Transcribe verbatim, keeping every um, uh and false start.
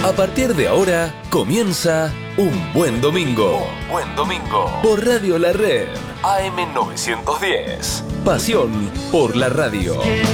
A partir de ahora comienza Un Buen Domingo. Un Buen Domingo. Por Radio La Red. A M novecientos diez. Pasión por la radio.